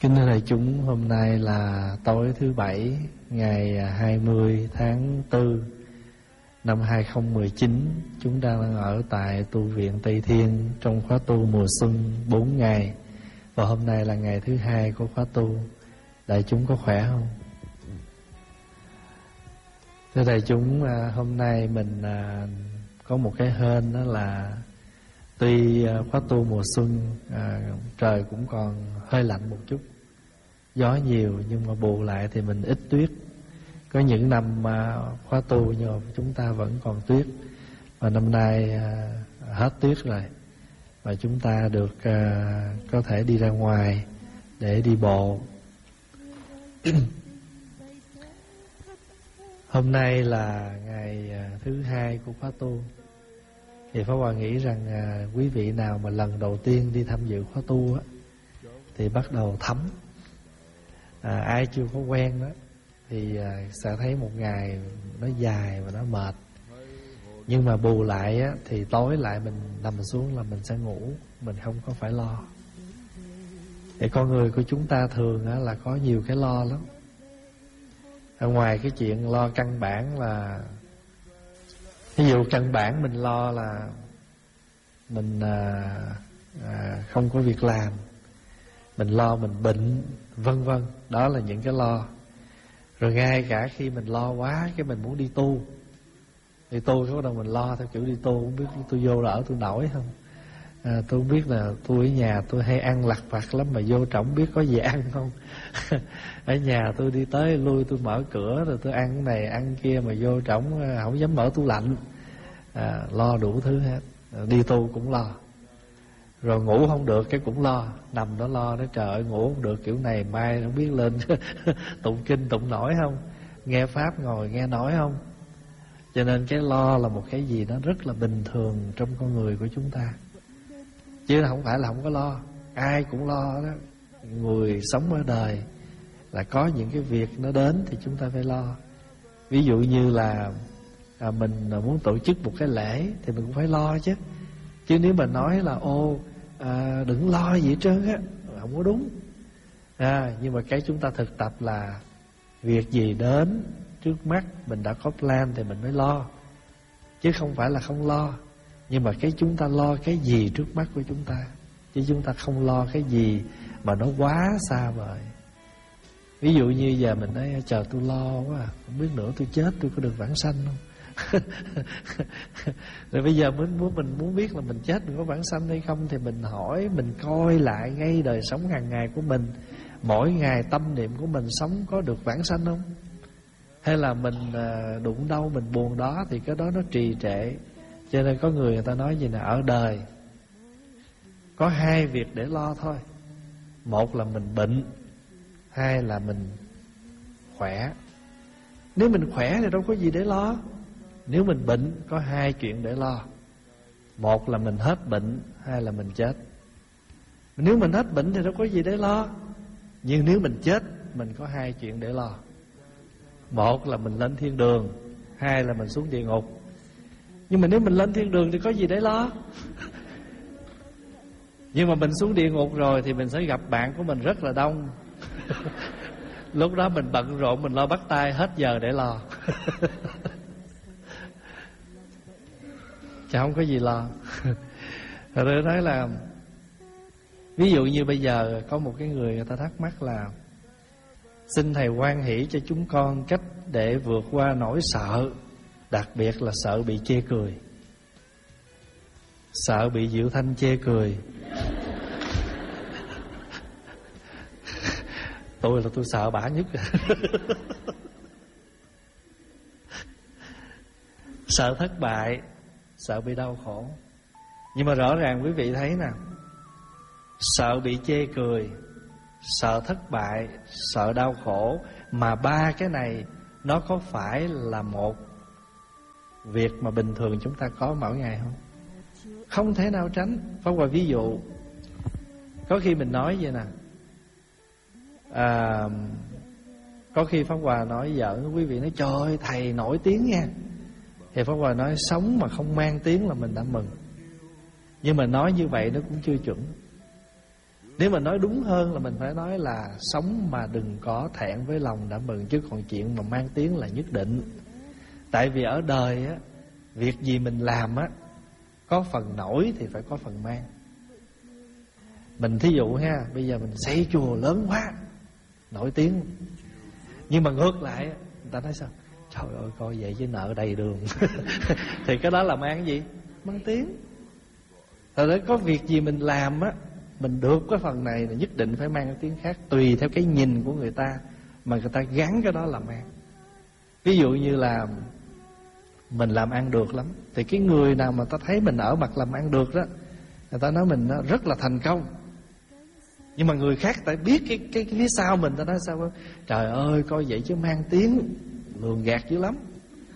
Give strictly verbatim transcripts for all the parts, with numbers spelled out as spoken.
Kính thưa đại chúng, hôm nay là tối thứ Bảy, ngày hai mươi tháng tư năm hai không một chín. Chúng ta đang ở tại tu viện Tây Thiên trong khóa tu mùa xuân bốn ngày. Và hôm nay là ngày thứ hai của khóa tu. Đại chúng có khỏe không? Thưa đại chúng, hôm nay mình có một cái hên, đó là tuy khóa tu mùa xuân trời cũng còn hơi lạnh một chút, gió nhiều, nhưng mà bù lại thì mình ít tuyết. Có những năm mà khóa tu nhưng mà chúng ta vẫn còn tuyết. Và năm nay à, hết tuyết rồi, và chúng ta được à, có thể đi ra ngoài để đi bộ. Hôm nay là ngày à, thứ hai của khóa tu. Thì Pháp Hòa nghĩ rằng à, quý vị nào mà lần đầu tiên đi tham dự khóa tu á, thì bắt đầu thấm. À, ai chưa có quen đó thì à, sẽ thấy một ngày nó dài và nó mệt. Nhưng mà bù lại á, thì tối lại mình nằm xuống là mình sẽ ngủ, mình không có phải lo. Thì con người của chúng ta thường á, là có nhiều cái lo lắm. Ở ngoài cái chuyện lo căn bản là, ví dụ căn bản mình lo là mình à, à, không có việc làm, mình lo mình bệnh, vân vân. Đó là những cái lo. Rồi ngay cả khi mình lo quá, cái mình muốn đi tu, thì tu có đâu mình lo theo kiểu đi tu, không biết tôi vô đỡ tôi nổi không. à, Tôi không biết là tôi ở nhà tôi hay ăn lặt vặt lắm, mà vô trỏng biết có gì ăn không. Ở nhà tôi đi tới lui, tôi mở cửa rồi tôi ăn cái này ăn kia, mà vô trỏng không dám mở tủ lạnh. à, Lo đủ thứ hết. Đi tu cũng lo. Rồi ngủ không được cái cũng lo, nằm đó lo đó, trời ơi ngủ không được kiểu này mai không biết lên tụng kinh tụng nổi không, nghe pháp ngồi nghe nói không. Cho nên cái lo là một cái gì đó rất là bình thường trong con người của chúng ta, chứ không phải là không có lo. Ai cũng lo đó. Người sống ở đời là có những cái việc nó đến thì chúng ta phải lo. Ví dụ như là à, mình muốn tổ chức một cái lễ thì mình cũng phải lo chứ. Chứ nếu mà nói là ô à, đừng lo gì hết trơn á, không có đúng. à, Nhưng mà cái chúng ta thực tập là việc gì đến trước mắt mình đã có plan thì mình mới lo, chứ không phải là không lo. Nhưng mà cái chúng ta lo cái gì trước mắt của chúng ta, chứ chúng ta không lo cái gì mà nó quá xa vời. Ví dụ như giờ mình nói chờ tôi lo quá, không biết nữa tôi chết tôi có được vãng sanh không. Rồi bây giờ mình muốn mình muốn biết là mình chết mình có vãng sanh hay không, thì mình hỏi, mình coi lại ngay đời sống hàng ngày của mình, mỗi ngày tâm niệm của mình sống có được vãng sanh không, hay là mình đụng đâu mình buồn đó thì cái đó nó trì trệ. Cho nên có người người ta nói gì nè, ở đời có hai việc để lo thôi. Một là mình bệnh, hai là mình khỏe. Nếu mình khỏe thì đâu có gì để lo. Nếu mình bệnh có hai chuyện để lo. Một là mình hết bệnh, hai là mình chết. Nếu mình hết bệnh thì đâu có gì để lo. Nhưng nếu mình chết, mình có hai chuyện để lo. Một là mình lên thiên đường, hai là mình xuống địa ngục. Nhưng mà nếu mình lên thiên đường thì có gì để lo. Nhưng mà mình xuống địa ngục rồi thì mình sẽ gặp bạn của mình rất là đông. Lúc đó mình bận rộn, mình lo bắt tay, hết giờ để lo. Chứ không có gì lo. Rồi nói là, ví dụ như bây giờ có một cái người người ta thắc mắc là, xin thầy hoan hỷ cho chúng con cách để vượt qua nỗi sợ, đặc biệt là sợ bị chê cười, sợ bị Diệu Thanh chê cười. Tôi là tôi sợ bả nhất. Sợ thất bại, sợ bị đau khổ. Nhưng mà rõ ràng quý vị thấy nè, sợ bị chê cười, sợ thất bại, sợ đau khổ, mà ba cái này nó có phải là một việc mà bình thường chúng ta có mỗi ngày không? Không thể nào tránh. Pháp Hòa ví dụ, có khi mình nói vậy nè, à, có khi Pháp Hòa nói giỡn, quý vị nói trời ơi thầy nổi tiếng nha. Thì Pháp Hòa nói sống mà không mang tiếng là mình đã mừng. Nhưng mà nói như vậy nó cũng chưa chuẩn. Nếu mà nói đúng hơn là mình phải nói là sống mà đừng có thẹn với lòng đã mừng, chứ còn chuyện mà mang tiếng là nhất định. Tại vì ở đời á, việc gì mình làm á, có phần nổi thì phải có phần mang. Mình thí dụ ha, bây giờ mình xây chùa lớn quá, nổi tiếng. Nhưng mà ngược lại, người ta nói sao? Trời ơi, coi vậy chứ nợ đầy đường. Thì cái đó là mang gì? Mang tiếng. Thật ra có việc gì mình làm á, mình được cái phần này là nhất định phải mang cái tiếng khác, tùy theo cái nhìn của người ta mà người ta gắn cái đó là mang. Ví dụ như là mình làm ăn được lắm, thì cái người nào mà ta thấy mình ở mặt làm ăn được đó, người ta nói mình rất là thành công. Nhưng mà người khác tại biết cái, cái, cái phía sau mình, ta nói sao không? Trời ơi, coi vậy chứ mang tiếng lường gạt dữ lắm.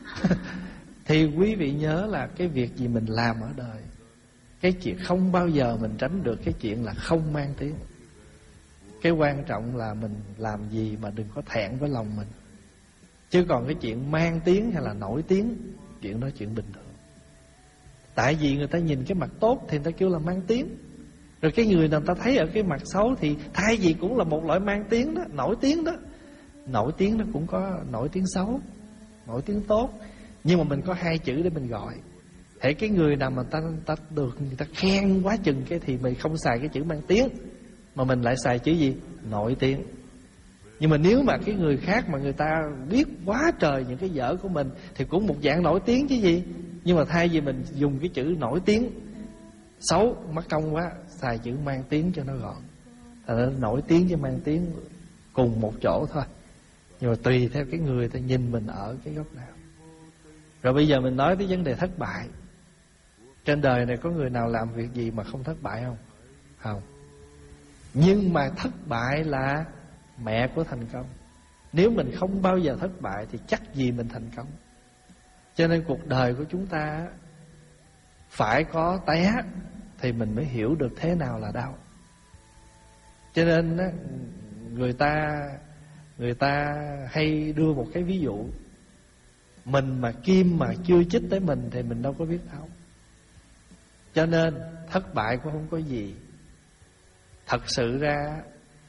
Thì quý vị nhớ là cái việc gì mình làm ở đời, cái chuyện không bao giờ mình tránh được cái chuyện là không mang tiếng. Cái quan trọng là mình làm gì mà đừng có thẹn với lòng mình. Chứ còn cái chuyện mang tiếng hay là nổi tiếng, chuyện đó chuyện bình thường. Tại vì người ta nhìn cái mặt tốt thì người ta kêu là mang tiếng. Rồi cái người nào ta thấy ở cái mặt xấu thì thay vì cũng là một loại mang tiếng đó, nổi tiếng đó. Nổi tiếng nó cũng có nổi tiếng xấu, nổi tiếng tốt. Nhưng mà mình có hai chữ để mình gọi. Thế cái người nào mà ta, ta được người ta khen quá chừng cái thì mình không xài cái chữ mang tiếng, mà mình lại xài chữ gì? Nổi tiếng. Nhưng mà nếu mà cái người khác mà người ta biết quá trời những cái dở của mình thì cũng một dạng nổi tiếng chứ gì. Nhưng mà thay vì mình dùng cái chữ nổi tiếng xấu, mất công quá, xài chữ mang tiếng cho nó gọn. Thật ra nổi tiếng với mang tiếng cùng một chỗ thôi. Nhưng mà tùy theo cái người ta nhìn mình ở cái góc nào. Rồi bây giờ mình nói tới vấn đề thất bại. Trên đời này có người nào làm việc gì mà không thất bại không? Không. Nhưng mà thất bại là mẹ của thành công. Nếu mình không bao giờ thất bại thì chắc gì mình thành công. Cho nên cuộc đời của chúng ta phải có té thì mình mới hiểu được thế nào là đau. Cho nên người ta Người ta hay đưa một cái ví dụ, mình mà kim mà chưa chích tới mình thì mình đâu có biết đâu. Cho nên thất bại cũng không có gì. Thật sự ra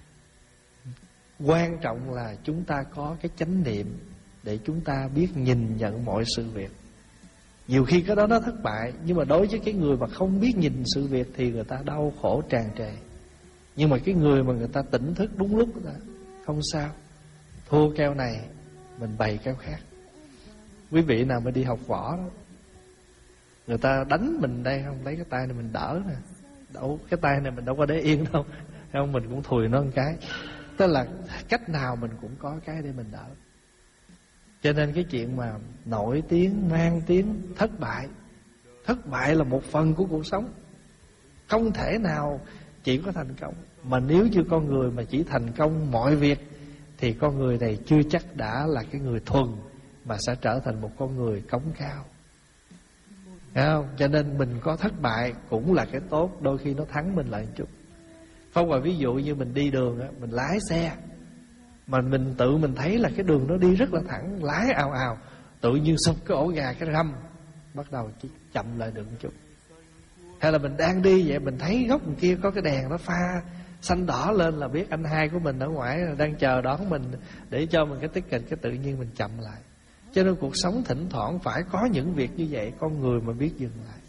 quan trọng là chúng ta có cái chánh niệm để chúng ta biết nhìn nhận mọi sự việc. Nhiều khi cái đó nó thất bại, nhưng mà đối với cái người mà không biết nhìn sự việc thì người ta đau khổ tràn trề. Nhưng mà cái người mà người ta tỉnh thức đúng lúc đó, không sao, thua keo này mình bày keo khác. Quý vị nào mà đi học võ đó, người ta đánh mình đây không, lấy cái tay này mình đỡ nè, đâu cái tay này mình đâu có để yên đâu, không, mình cũng thùi nó một cái. Tức là cách nào mình cũng có cái để mình đỡ. Cho nên cái chuyện mà nổi tiếng, mang tiếng, thất bại, thất bại là một phần của cuộc sống. Không thể nào chỉ có thành công. Mà nếu như con người mà chỉ thành công mọi việc thì con người này chưa chắc đã là cái người thuần, mà sẽ trở thành một con người cống cao. Thấy không? Cho nên mình có thất bại cũng là cái tốt, đôi khi nó thắng mình lại một chút. Không, và ví dụ như mình đi đường á, mình lái xe mà mình tự mình thấy là cái đường nó đi rất là thẳng, lái ào ào, tự nhiên sụp cái ổ gà cái râm, bắt đầu chỉ chậm lại được một chút. Hay là mình đang đi vậy, mình thấy góc kia có cái đèn nó pha xanh đỏ lên là biết anh hai của mình ở ngoài đang chờ đón mình để cho mình cái ticket, cái tự nhiên mình chậm lại. Cho nên cuộc sống thỉnh thoảng phải có những việc như vậy, con người mà biết dừng lại.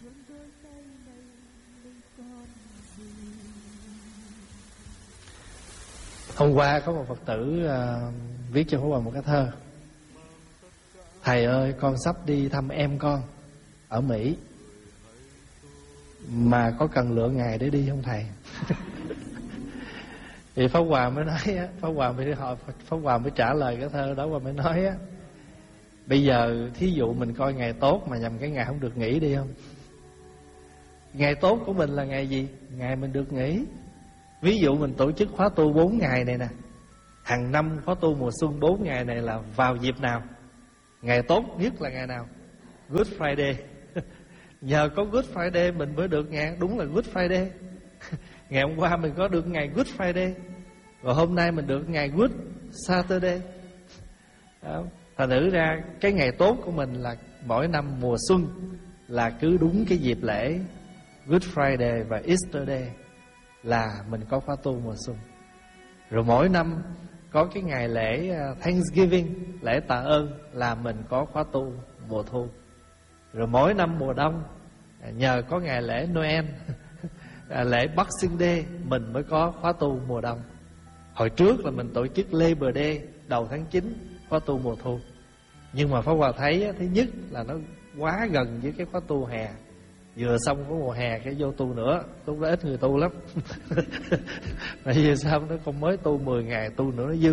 Hôm qua có một Phật tử uh, viết cho Pháp Hòa một cái thơ: thầy ơi, con sắp đi thăm em con ở Mỹ, mà có cần lựa ngày để đi không thầy? Thì Pháp Hòa mới nói á, Pháp Hòa mới hỏi, Pháp Hòa mới trả lời cái thơ đó và mới nói á, bây giờ thí dụ mình coi ngày tốt mà nhằm cái ngày không được nghỉ đi không? Ngày tốt của mình là ngày gì? Ngày mình được nghỉ. Ví dụ mình tổ chức khóa tu bốn ngày này nè, hàng năm khóa tu mùa xuân bốn ngày này là vào dịp nào? Ngày tốt nhất là ngày nào? Good Friday. Nhờ có Good Friday mình mới được ngày, đúng là Good Friday. Ngày hôm qua mình có được ngày Good Friday, rồi hôm nay mình được ngày Good Saturday. Đó. Thành thử ra cái ngày tốt của mình là mỗi năm mùa xuân là cứ đúng cái dịp lễ Good Friday và Easter Day. là mình có khóa tu mùa xuân. Rồi mỗi năm có cái ngày lễ Thanksgiving, lễ tạ ơn, là mình có khóa tu mùa thu. Rồi mỗi năm mùa đông, nhờ có ngày lễ Noel, lễ Boxing Day, mình mới có khóa tu mùa đông. Hồi trước là mình tổ chức Labor Day đầu tháng chín, khóa tu mùa thu. Nhưng mà Pháp Hòa thấy thứ nhất là nó quá gần với cái khóa tu hè. Vừa xong có mùa hè cái vô tu nữa, lúc đó ít người tu lắm. Tại vì sao nó không mới tu mười ngày, tu nữa nó dư.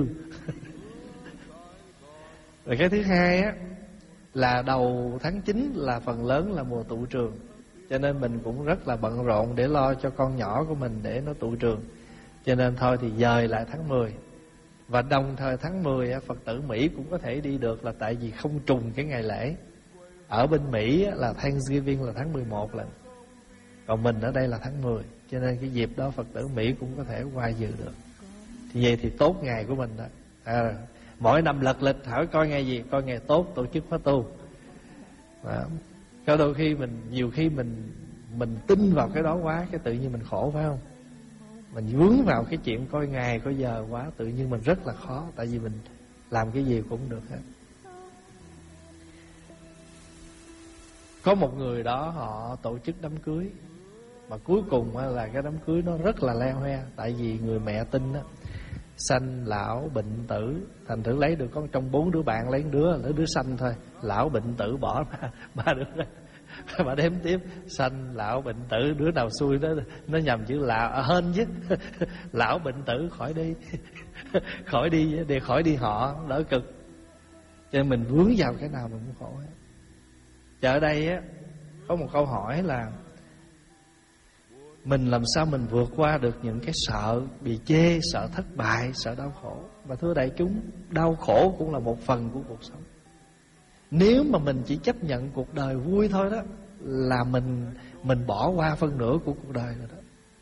Rồi cái thứ hai á, là đầu tháng chín là phần lớn là mùa tụ trường, cho nên mình cũng rất là bận rộn để lo cho con nhỏ của mình để nó tụ trường. Cho nên thôi thì dời lại tháng mười. Và đồng thời tháng mười Phật tử Mỹ cũng có thể đi được, là tại vì không trùng cái ngày lễ. Ở bên Mỹ là Thanksgiving là tháng mười một lần, còn mình ở đây là tháng mười, cho nên cái dịp đó Phật tử Mỹ cũng có thể qua dự được. Thì vậy thì tốt ngày của mình đó. À, mỗi năm lật lịch hỏi coi ngày gì, coi ngày tốt tổ chức khóa tu. Đó. Có đôi khi mình, nhiều khi mình mình tin vào cái đó quá, cái tự nhiên mình khổ, phải không? Mình vướng vào cái chuyện coi ngày coi giờ quá, tự nhiên mình rất là khó. Tại vì mình làm cái gì cũng được hết. Có một người đó họ tổ chức đám cưới, mà cuối cùng là cái đám cưới nó rất là leo hoe. Tại vì người mẹ tin á, sanh lão bệnh tử, thành thử lấy được con trong bốn đứa bạn lấy đứa lấy đứa sanh thôi. Lão bệnh tử bỏ ba, ba đứa. Bà đếm tiếp sanh lão bệnh tử, đứa nào xui đó nó nhầm chữ lão à, hên chứ. Lão bệnh tử khỏi đi. Khỏi đi để khỏi đi họ đỡ cực. Cho nên mình vướng vào cái nào mình cũng khổ hết. Chờ ở đây á, có một câu hỏi là mình làm sao mình vượt qua được những cái sợ bị chê, sợ thất bại, sợ đau khổ. Và thưa đại chúng, đau khổ cũng là một phần của cuộc sống. Nếu mà mình chỉ chấp nhận cuộc đời vui thôi đó, là mình mình bỏ qua phân nửa của cuộc đời rồi đó.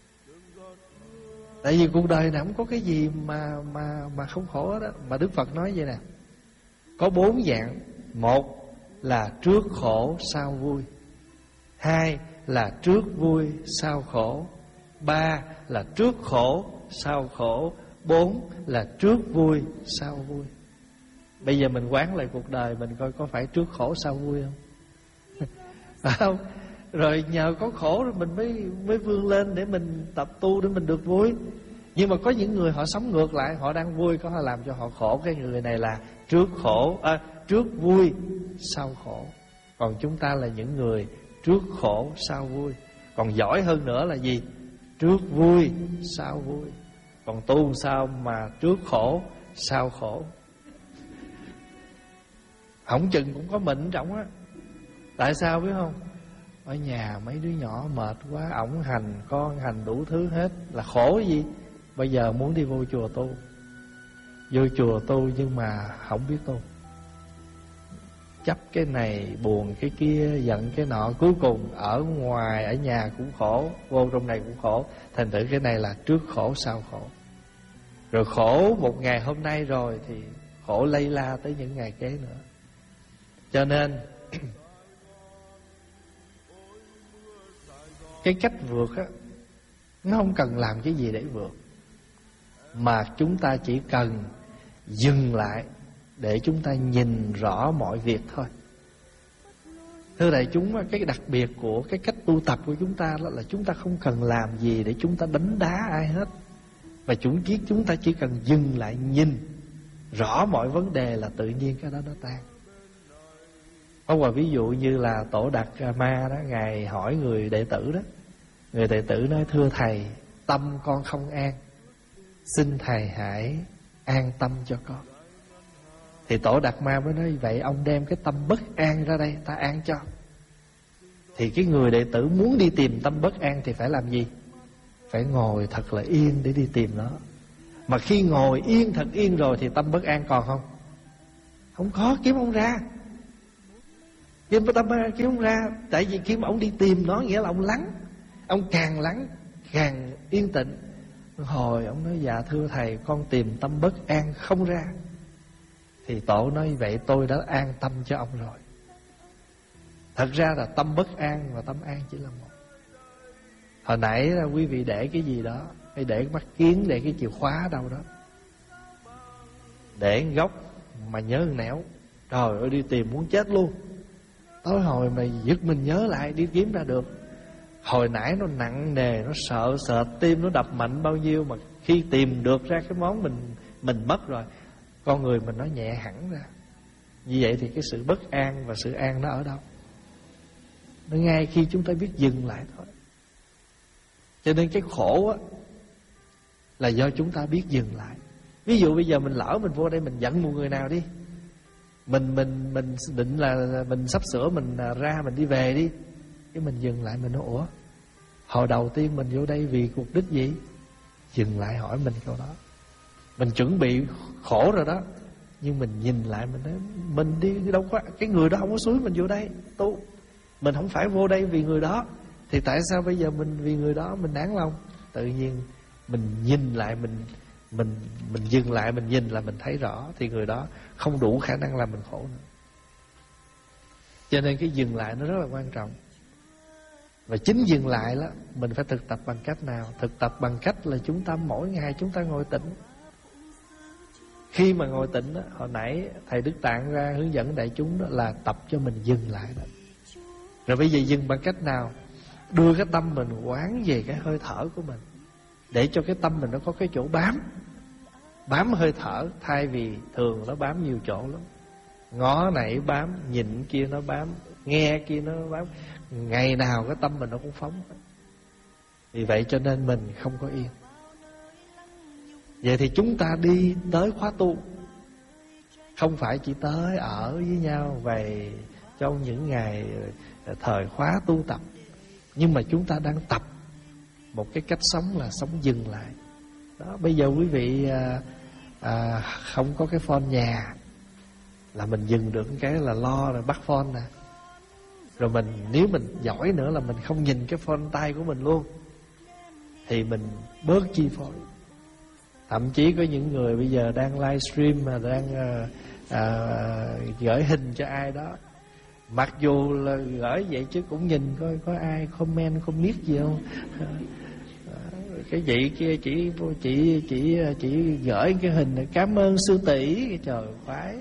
Tại vì cuộc đời này không có cái gì mà mà mà không khổ đó. Mà Đức Phật nói vậy nè, có bốn dạng. Một là trước khổ sau vui. Hai là trước vui sau khổ. Ba là trước khổ sau khổ. Bốn là trước vui sau vui. Bây giờ mình quán lại cuộc đời mình coi có phải trước khổ sau vui không? Phải không? Rồi nhờ có khổ rồi mình mới mới vươn lên để mình tập tu để mình được vui. Nhưng mà có những người họ sống ngược lại, họ đang vui có họ làm cho họ khổ. Cái người này là trước khổ à, trước vui sau khổ. Còn chúng ta là những người trước khổ sau vui. Còn giỏi hơn nữa là gì? Trước vui sau vui. Còn tu sao mà trước khổ sau khổ. Hổng chừng cũng có mình trọng á. Tại sao biết không? Ở nhà mấy đứa nhỏ mệt quá, ổng hành con hành đủ thứ hết, là khổ gì? Bây giờ muốn đi vô chùa tu, vô chùa tu nhưng mà không biết tu, chấp cái này buồn cái kia, giận cái nọ, cuối cùng ở ngoài ở nhà cũng khổ, vô trong này cũng khổ. Thành thử cái này là trước khổ sau khổ. Rồi khổ một ngày hôm nay rồi thì khổ lây la tới những ngày kế nữa. Cho nên cái cách vượt á, nó không cần làm cái gì để vượt, mà chúng ta chỉ cần dừng lại để chúng ta nhìn rõ mọi việc thôi. Thưa đại chúng, cái đặc biệt của cái cách tu tập của chúng ta đó là chúng ta không cần làm gì để chúng ta đánh đá ai hết, và chúng chỉ chúng ta chỉ cần dừng lại nhìn rõ mọi vấn đề là tự nhiên cái đó nó tan. Có một ví dụ như là Tổ Đạt Ma đó, ngài hỏi người đệ tử đó, người đệ tử nói: thưa thầy, tâm con không an, xin thầy hãy an tâm cho con. Thì Tổ Đạt Ma mới nói: vậy ông đem cái tâm bất an ra đây, ta an cho. Thì cái người đệ tử muốn đi tìm tâm bất an thì phải làm gì? Phải ngồi thật là yên để đi tìm nó. Mà khi ngồi yên thật yên rồi thì tâm bất an còn không? Không có, kiếm không ra. Kiếm tâm bất an kiếm không ra. Tại vì khi mà ông đi tìm nó nghĩa là ông lắng. Ông càng lắng càng yên tĩnh. Hồi ông nói: dạ thưa thầy, con tìm tâm bất an không ra. Thì Tổ nói: vậy tôi đã an tâm cho ông rồi. Thật ra là tâm bất an và tâm an chỉ là một. Hồi nãy quý vị để cái gì đó, hay để mắt kiến, để cái chìa khóa đâu đó, để góc mà nhớ nẻo, trời ơi đi tìm muốn chết luôn. Tối hồi mày giật mình nhớ lại đi kiếm ra được. Hồi nãy nó nặng nề, nó sợ sệt, tim nó đập mạnh bao nhiêu, mà khi tìm được ra cái món mình mình mất rồi, con người mình nó nhẹ hẳn ra. Như vậy thì cái sự bất an và sự an nó ở đâu? Nó ngay khi chúng ta biết dừng lại thôi. Cho nên cái khổ á là do chúng ta biết dừng lại. Ví dụ bây giờ mình lỡ mình vô đây mình giận một người nào đi, Mình mình mình định là mình sắp sửa mình ra mình đi về đi, cái mình dừng lại mình nói ủa, hồi đầu tiên mình vô đây vì mục đích gì? Dừng lại hỏi mình câu đó. Mình chuẩn bị khổ rồi đó, nhưng mình nhìn lại mình nói mình đi đâu có, cái người đó không có xúi mình vô đây tu, mình không phải vô đây vì người đó, thì tại sao bây giờ mình vì người đó mình nản lòng? Tự nhiên mình nhìn lại, mình mình mình dừng lại, mình nhìn là mình thấy rõ thì người đó không đủ khả năng làm mình khổ nữa. Cho nên cái dừng lại nó rất là quan trọng. Và chính dừng lại đó mình phải thực tập bằng cách nào? Thực tập bằng cách là chúng ta mỗi ngày chúng ta ngồi tĩnh. Khi mà ngồi tĩnh đó, hồi nãy thầy Đức Tạng ra hướng dẫn đại chúng đó là tập cho mình dừng lại đó. Rồi bây giờ dừng bằng cách nào? Đưa cái tâm mình quán về cái hơi thở của mình, để cho cái tâm mình nó có cái chỗ bám. Bám hơi thở, thay vì thường nó bám nhiều chỗ lắm. Ngó này bám, nhìn kia nó bám, nghe kia nó bám. Ngày nào cái tâm mình nó cũng phóng. Vì vậy cho nên mình không có yên. Vậy thì chúng ta đi tới khóa tu, không phải chỉ tới ở với nhau về trong những ngày thời khóa tu tập, nhưng mà chúng ta đang tập một cái cách sống là sống dừng lại. Đó, bây giờ quý vị à, à, không có cái phone nhà là mình dừng được cái là lo rồi bắt phone nè. Rồi mình nếu mình giỏi nữa là mình không nhìn cái phone tay của mình luôn, thì mình bớt chi phối. Thậm chí có những người bây giờ đang livestream mà đang à, à, gửi hình cho ai đó, mặc dù là gửi vậy chứ cũng nhìn coi có ai comment comment gì không. Cái chị kia chỉ chỉ chỉ chỉ gửi cái hình này, cảm ơn sư tỷ, trời khoái.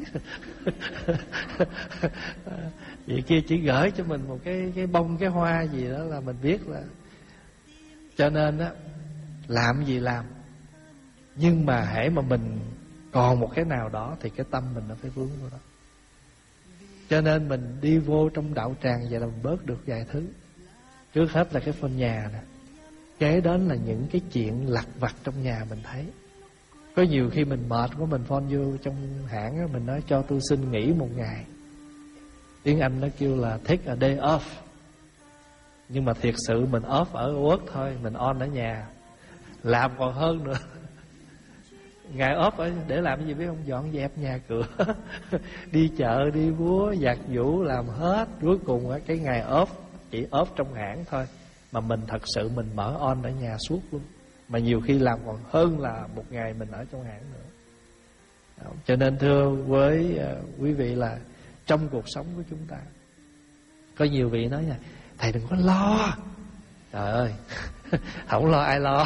Chị kia chỉ gửi cho mình một cái cái bông cái hoa gì đó là mình biết là. Cho nên á, làm gì làm, nhưng mà hễ mà mình còn một cái nào đó thì cái tâm mình nó phải vướng vào đó. Cho nên mình đi vô trong đạo tràng vậy là mình bớt được vài thứ. Trước hết là cái phone nhà nè, kế đến là những cái chuyện lặt vặt trong nhà mình thấy. Có nhiều khi mình mệt quá, mình phone vô trong hãng á, mình nói cho tôi xin nghỉ một ngày. Tiếng Anh nó kêu là take a day off. Nhưng mà thiệt sự mình off ở work thôi, mình on ở nhà, làm còn hơn nữa. Ngày off ở để làm cái gì biết không? Dọn dẹp nhà cửa, đi chợ, đi búa, giặt giũ, làm hết. Cuối cùng á, cái ngày off chỉ off trong hãng thôi, mà mình thật sự mình mở on ở nhà suốt luôn. Mà nhiều khi làm còn hơn là một ngày mình ở trong hãng nữa. Đó. Cho nên thưa với uh, quý vị là trong cuộc sống của chúng ta, có nhiều vị nói nha, thầy đừng có lo. Trời ơi, không lo ai lo.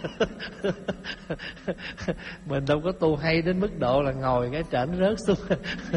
Mình đâu có tu hay đến mức độ là ngồi cái trển rớt xuống.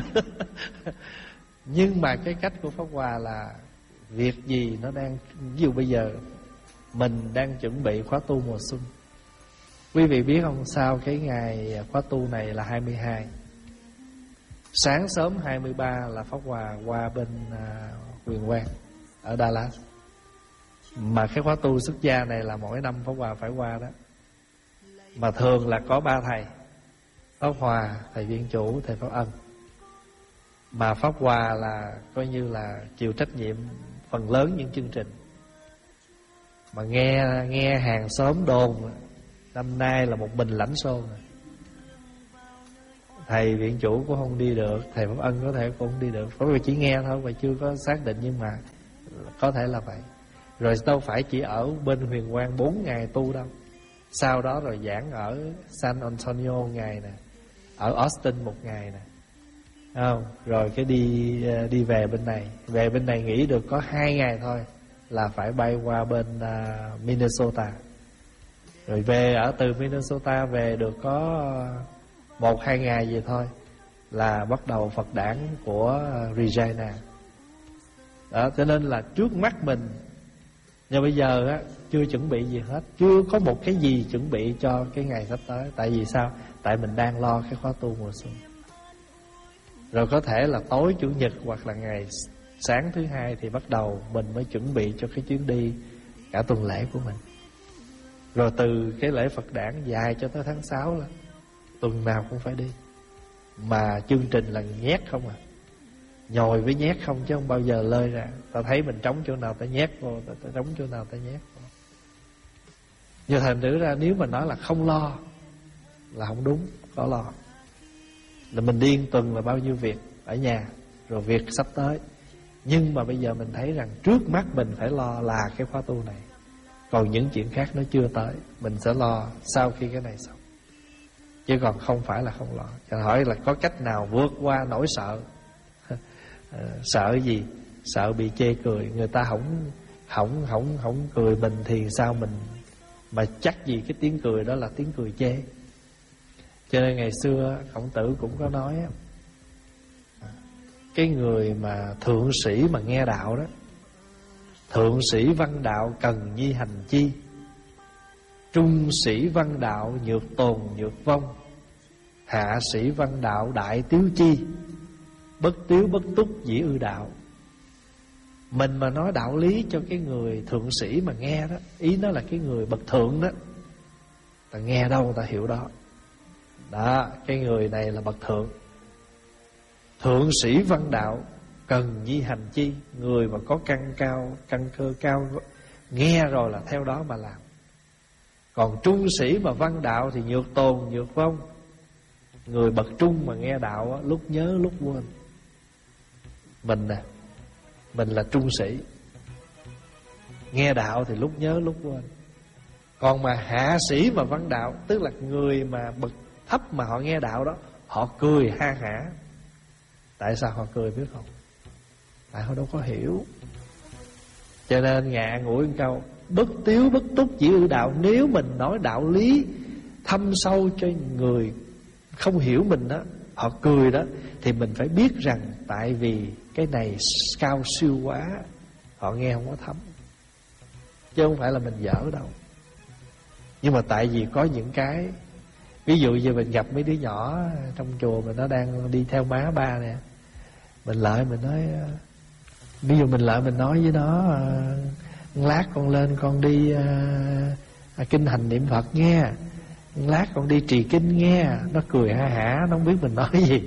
Nhưng mà cái cách của Pháp Hòa là việc gì nó đang, ví dụ bây giờ mình đang chuẩn bị khóa tu mùa xuân. Quý vị biết không, sau cái ngày khóa tu này là hai mươi hai, sáng sớm hai mươi ba là Pháp Hòa qua bên uh, Huyền Quang ở Đà Lạt. Mà cái khóa tu xuất gia này là mỗi năm Pháp Hòa phải qua đó. Mà thường là có ba thầy: Pháp Hòa, thầy Viên Chủ, thầy Pháp Ân. Mà Pháp Hòa là coi như là chịu trách nhiệm phần lớn những chương trình. Mà nghe nghe hàng xóm đồn năm nay là một mình lãnh xô. Thầy Viện Chủ cũng không đi được, thầy Pháp Ân có thể cũng không đi được. Pháp Hòa chỉ nghe thôi và chưa có xác định, nhưng mà có thể là vậy. Rồi đâu phải chỉ ở bên Huyền Quang bốn ngày tu đâu. Sau đó rồi giảng ở San Antonio ngày nè, ở Austin một ngày nè, không? Rồi cái đi đi về bên này, về bên này nghỉ được có hai ngày thôi là phải bay qua bên uh, Minnesota. Rồi về ở từ Minnesota về được có một hai ngày gì thôi là bắt đầu Phật đản của Regina. Đó, cho nên là trước mắt mình, nhưng bây giờ á, chưa chuẩn bị gì hết, chưa có một cái gì chuẩn bị cho cái ngày sắp tới. Tại vì sao? Tại mình đang lo cái khóa tu mùa xuân. Rồi có thể là tối Chủ nhật hoặc là ngày sáng thứ hai thì bắt đầu mình mới chuẩn bị cho cái chuyến đi cả tuần lễ của mình. Rồi từ cái lễ Phật đản dài cho tới tháng sáu là tuần nào cũng phải đi. Mà chương trình là nhét không à, nhồi với nhét không chứ không bao giờ lơi ra. Ta thấy mình trống chỗ nào ta nhét vô, ta, ta trống chỗ nào ta nhét vô. Nhưng thành thử ra nếu mà nói là không lo là không đúng, có lo. Là mình điên tuần là bao nhiêu việc ở nhà, rồi việc sắp tới. Nhưng mà bây giờ mình thấy rằng trước mắt mình phải lo là cái khóa tu này. Còn những chuyện khác nó chưa tới, mình sẽ lo sau khi cái này xong. Chứ còn không phải là không lo. Cho hỏi là có cách nào vượt qua nỗi sợ. Sợ gì? Sợ bị chê cười. Người ta không không không không cười mình thì sao mình mà chắc gì cái tiếng cười đó là tiếng cười chê. Cho nên ngày xưa Khổng Tử cũng có nói, cái người mà thượng sĩ mà nghe đạo đó, thượng sĩ văn đạo cần nhi hành chi, trung sĩ văn đạo nhược tồn nhược vong, hạ sĩ văn đạo đại tiếu chi, bất tiếu bất túc dĩ ư đạo. Mình mà nói đạo lý cho cái người thượng sĩ mà nghe đó, ý nó là cái người bậc thượng đó, ta nghe đâu ta hiểu đó. Đó, cái người này là bậc thượng. Thượng sĩ văn đạo cần nhi hành chi, người mà có căn cao, căn cơ cao, nghe rồi là theo đó mà làm. Còn trung sĩ mà văn đạo thì nhược tồn nhược vong, người bậc trung mà nghe đạo lúc nhớ lúc quên. Mình nè, mình là trung sĩ, nghe đạo thì lúc nhớ lúc quên. Còn mà hạ sĩ mà văn đạo, tức là người mà bậc thấp mà họ nghe đạo đó, họ cười ha hả. Tại sao họ cười biết không? Tại họ đâu có hiểu. Cho nên ngạ ngủi một câu, bất tiếu bất túc chỉ ư đạo. Nếu mình nói đạo lý thâm sâu cho người không hiểu mình đó, họ cười đó, thì mình phải biết rằng tại vì cái này cao siêu quá, họ nghe không có thấm. Chứ không phải là mình dở đâu. Nhưng mà tại vì có những cái, ví dụ như mình gặp mấy đứa nhỏ trong chùa mà nó đang đi theo má ba nè, mình lại mình nói, ví dụ mình lại mình nói với nó, lát con lên con đi uh, kinh hành niệm Phật nghe, lát con đi trì kinh nghe. Nó cười ha hả, nó không biết mình nói gì.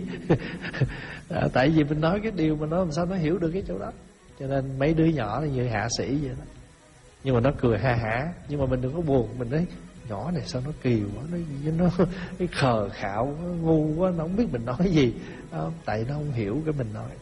Tại vì mình nói cái điều mà nó làm sao nó hiểu được cái chỗ đó. Cho nên mấy đứa nhỏ như hạ sĩ vậy đó, nhưng mà nó cười ha hả. Nhưng mà mình đừng có buồn, mình nói nhỏ này sao nó kỳ quá, nó gì nó cái khờ khạo, nó ngu quá, nó không biết mình nói gì. Đó, tại nó không hiểu cái mình nói.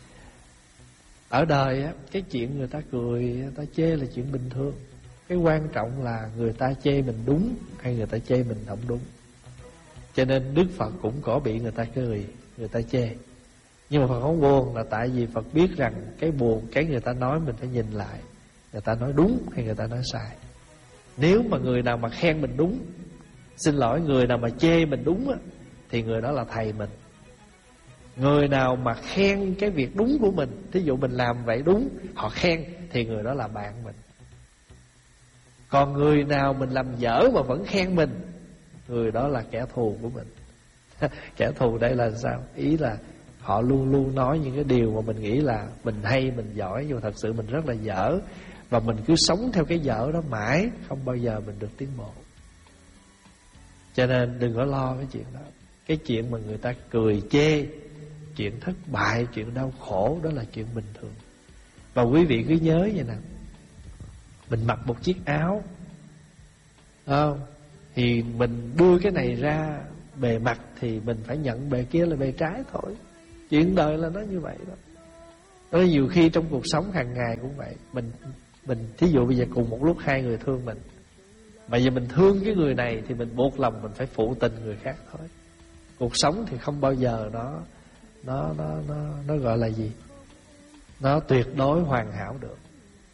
Ở đời á, cái chuyện người ta cười, người ta chê là chuyện bình thường. Cái quan trọng là người ta chê mình đúng hay người ta chê mình không đúng. Cho nên Đức Phật cũng có bị người ta cười, người ta chê. Nhưng mà Phật không buồn là tại vì Phật biết rằng cái buồn, cái người ta nói mình phải nhìn lại, người ta nói đúng hay người ta nói sai. Nếu mà người nào mà khen mình đúng, xin lỗi, người nào mà chê mình đúng á, thì người đó là thầy mình. Người nào mà khen cái việc đúng của mình, thí dụ mình làm vậy đúng, họ khen, thì người đó là bạn mình. Còn người nào mình làm dở mà vẫn khen mình, người đó là kẻ thù của mình. Kẻ thù đây là sao? Ý là họ luôn luôn nói những cái điều mà mình nghĩ là mình hay, mình giỏi, nhưng mà thật sự mình rất là dở. Và mình cứ sống theo cái dở đó mãi, không bao giờ mình được tiến bộ. Cho nên đừng có lo cái chuyện đó. Cái chuyện mà người ta cười chê, chuyện thất bại, chuyện đau khổ, đó là chuyện bình thường. Và quý vị cứ nhớ vậy nè, mình mặc một chiếc áo, không? Thì mình đưa cái này ra bề mặt thì mình phải nhận bề kia là bề trái thôi. Chuyện đời là nó như vậy đó. Đó, nhiều khi trong cuộc sống hàng ngày cũng vậy. Mình mình thí dụ bây giờ cùng một lúc hai người thương mình, mà giờ mình thương cái người này thì mình buộc lòng mình phải phụ tình người khác thôi. Cuộc sống thì không bao giờ nó nó nó nó nó gọi là gì? Nó tuyệt đối hoàn hảo được.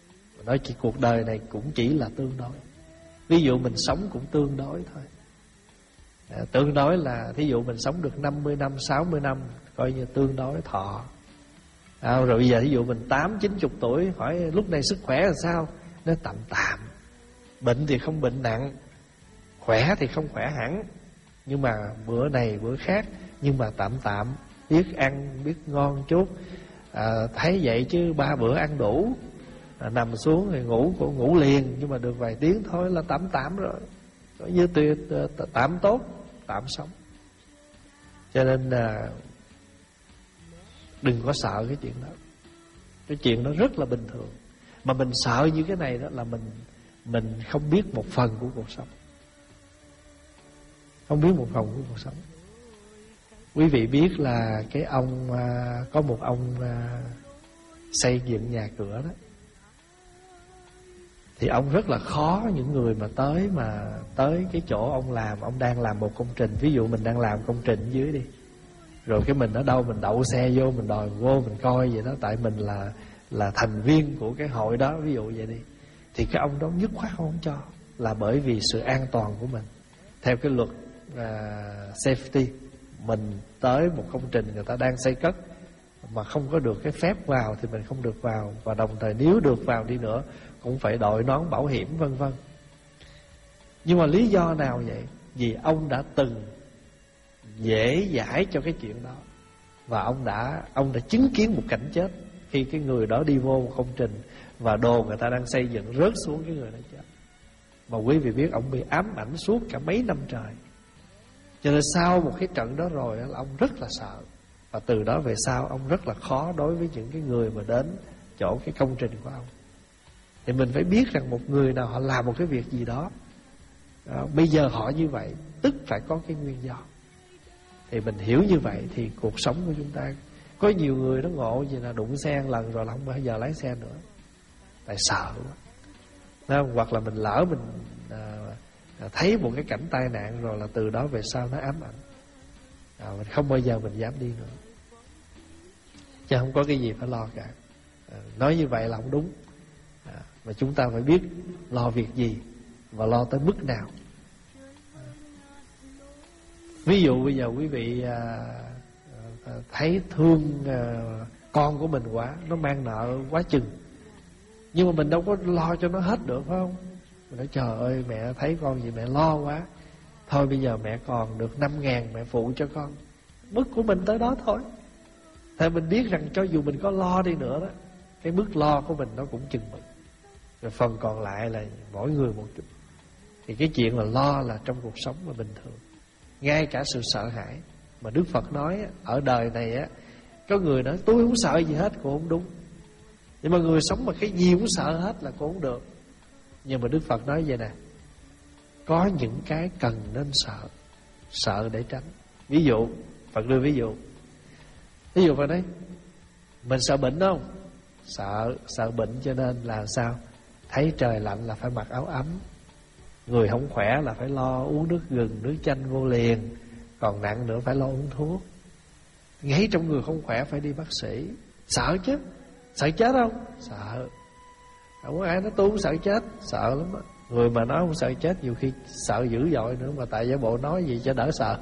Nói chỉ cuộc đời này cũng chỉ là tương đối. Ví dụ mình sống cũng tương đối thôi. à, Tương đối là thí dụ mình sống được năm mươi năm, sáu mươi năm, coi như tương đối thọ. à, Rồi bây giờ thí dụ mình tám, chín chục tuổi, hỏi lúc này sức khỏe là sao? Nó tạm tạm. Bệnh thì không bệnh nặng, khỏe thì không khỏe hẳn, nhưng mà bữa này bữa khác, nhưng mà tạm tạm. Biết ăn, biết ngon chút, à, thấy vậy chứ ba bữa ăn đủ. à, Nằm xuống thì ngủ cũng ngủ liền, nhưng mà được vài tiếng thôi là tạm tạm rồi. Coi như tuyệt, tạm tốt, tạm sống. Cho nên là đừng có sợ cái chuyện đó. Cái chuyện đó rất là bình thường. Mà mình sợ như cái này đó là mình Mình không biết một phần của cuộc sống. Không biết một phần của cuộc sống. Quý vị biết là cái ông có một ông xây dựng nhà cửa đó, thì ông rất là khó những người mà tới mà tới cái chỗ ông làm, ông đang làm một công trình. Ví dụ mình đang làm công trình dưới đi, rồi cái mình ở đâu mình đậu xe vô, mình đòi vô mình coi vậy đó, tại mình là là thành viên của cái hội đó, ví dụ vậy đi. Thì cái ông đó nhất khoát không cho, là bởi vì sự an toàn của mình. Theo cái luật uh, safety, mình tới một công trình người ta đang xây cất mà không có được cái phép vào thì mình không được vào. Và đồng thời nếu được vào đi nữa cũng phải đội nón bảo hiểm vân vân. Nhưng mà lý do nào vậy? Vì ông đã từng dễ dãi cho cái chuyện đó, và ông đã ông đã chứng kiến một cảnh chết khi cái người đó đi vô một công trình và đồ người ta đang xây dựng rớt xuống, cái người đó chết. Mà quý vị biết ông bị ám ảnh suốt cả mấy năm trời. Cho nên sau một cái trận đó rồi là ông rất là sợ. Và từ đó về sau ông rất là khó đối với những cái người mà đến chỗ cái công trình của ông. Thì mình phải biết rằng một người nào họ làm một cái việc gì đó, đó bây giờ họ như vậy, tức phải có cái nguyên do. Thì mình hiểu như vậy thì cuộc sống của chúng ta, có nhiều người nó ngộ gì là đụng xe một lần rồi là không bao giờ lái xe nữa, tại sợ quá. Đó, hoặc là mình lỡ mình à, thấy một cái cảnh tai nạn rồi là từ đó về sau nó ám ảnh, à, mình không bao giờ mình dám đi nữa. Chứ không có cái gì phải lo cả. à, Nói như vậy là không đúng. à, Mà chúng ta phải biết lo việc gì và lo tới mức nào. à, Ví dụ bây giờ quý vị à, à, thấy thương à, con của mình quá, nó mang nợ quá chừng, nhưng mà mình đâu có lo cho nó hết được, phải không? Mình nói trời ơi mẹ thấy con gì mẹ lo quá, thôi bây giờ mẹ còn được năm ngàn mẹ phụ cho con. Mức của mình tới đó thôi. Tại mình biết rằng cho dù mình có lo đi nữa đó, cái mức lo của mình nó cũng chừng mực, rồi phần còn lại là mỗi người một chút. Thì cái chuyện là lo là trong cuộc sống là bình thường. Ngay cả sự sợ hãi mà Đức Phật nói ở đời này á, có người nói tôi không sợ gì hết, cũng không đúng. Nhưng mà người sống mà cái gì cũng sợ hết là cũng không được. Nhưng mà Đức Phật nói vậy nè, có những cái cần nên sợ, sợ để tránh. Ví dụ Phật đưa ví dụ, ví dụ Phật nói mình sợ bệnh không? Sợ, sợ bệnh cho nên là sao? Thấy trời lạnh là phải mặc áo ấm, người không khỏe là phải lo uống nước gừng, nước chanh vô liền, còn nặng nữa phải lo uống thuốc. Ngay trong người không khỏe phải đi bác sĩ. Sợ chứ, sợ chết không? Sợ. Không có ai nói tôi không sợ chết, sợ lắm á. Người mà nói không sợ chết nhiều khi sợ dữ dội nữa, mà tại giả bộ nói gì cho đỡ sợ.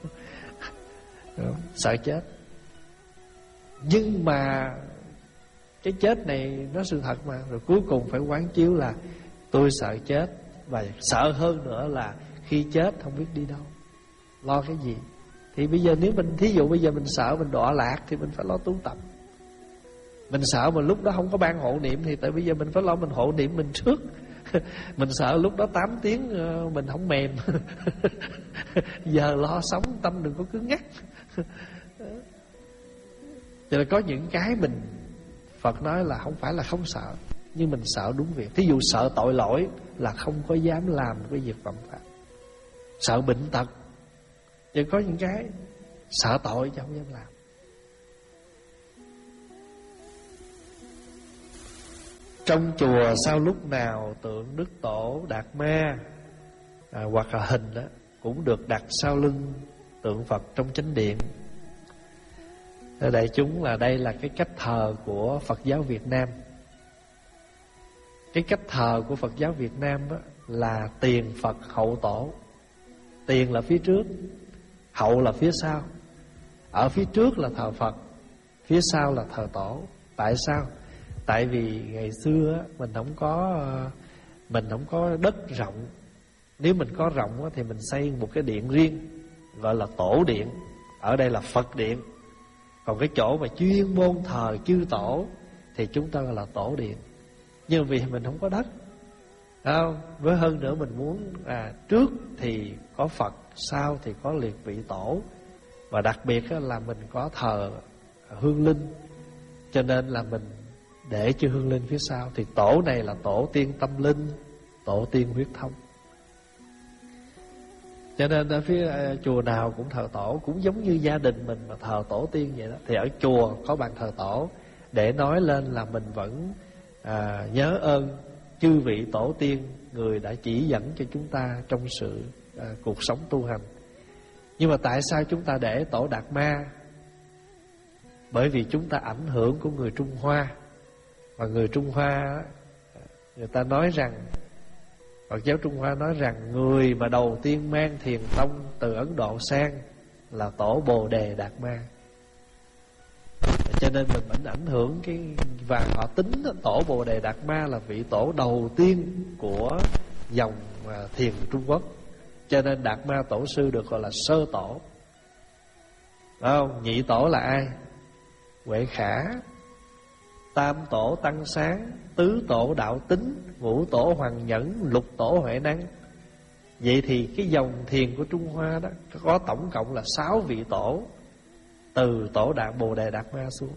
Sợ chết. Nhưng mà cái chết này nó sự thật mà. Rồi cuối cùng phải quán chiếu là tôi sợ chết, và sợ hơn nữa là khi chết không biết đi đâu, lo cái gì. Thì bây giờ nếu mình, thí dụ bây giờ mình sợ mình đọa lạc thì mình phải lo tu tập. Mình sợ mà lúc đó không có ban hộ niệm thì tại bây giờ mình phải lo mình hộ niệm mình trước. Mình sợ lúc đó tám tiếng mình không mềm. Giờ lo sống tâm đừng có cứng ngắc. Cho nên có những cái mình, Phật nói là không phải là không sợ, nhưng mình sợ đúng việc. Thí dụ sợ tội lỗi là không có dám làm cái việc phạm pháp. Sợ bệnh tật, chứ có những cái sợ tội chứ không dám làm. Trong chùa sao lúc nào tượng Đức Tổ Đạt Ma à, hoặc là hình đó cũng được đặt sau lưng tượng Phật trong chánh điện. Đại chúng là đây là cái cách thờ của Phật giáo Việt Nam. Cái cách thờ của Phật giáo Việt Nam đó là tiền Phật hậu tổ. Tiền là phía trước, hậu là phía sau. Ở phía trước là thờ Phật, phía sau là thờ tổ. Tại sao? Tại vì ngày xưa mình không có Mình không có đất rộng. Nếu mình có rộng thì mình xây một cái điện riêng, gọi là tổ điện. Ở đây là Phật điện. Còn cái chỗ mà chuyên môn thờ chư tổ thì chúng ta gọi là tổ điện. Nhưng vì mình không có đất, không? Với hơn nữa mình muốn à, trước thì có Phật, sau thì có liệt vị tổ. Và đặc biệt là mình có thờ hương linh, cho nên là mình để cho hương linh phía sau. Thì tổ này là tổ tiên tâm linh, tổ tiên huyết thống. Cho nên ở phía chùa nào cũng thờ tổ, cũng giống như gia đình mình mà thờ tổ tiên vậy đó. Thì ở chùa có bàn thờ tổ để nói lên là mình vẫn à, nhớ ơn chư vị tổ tiên, người đã chỉ dẫn cho chúng ta trong sự à, cuộc sống tu hành. Nhưng mà tại sao chúng ta để tổ Đạt Ma? Bởi vì chúng ta ảnh hưởng của người Trung Hoa. Và người Trung Hoa, người ta nói rằng, Phật giáo Trung Hoa nói rằng người mà đầu tiên mang thiền tông từ Ấn Độ sang là tổ Bồ Đề Đạt Ma. Cho nên mình vẫn ảnh hưởng cái, và họ tính tổ Bồ Đề Đạt Ma là vị tổ đầu tiên của dòng thiền Trung Quốc. Cho nên Đạt Ma tổ sư được gọi là sơ tổ. Phải không? Nhị tổ là ai? Huệ Khả. Tam tổ Tăng Sáng, tứ tổ Đạo Tính, ngũ tổ Hoàng Nhẫn, lục tổ Huệ Năng. Vậy thì cái dòng thiền của Trung Hoa đó có tổng cộng là sáu vị tổ, từ tổ Đạt Bồ Đề Đạt Ma xuống.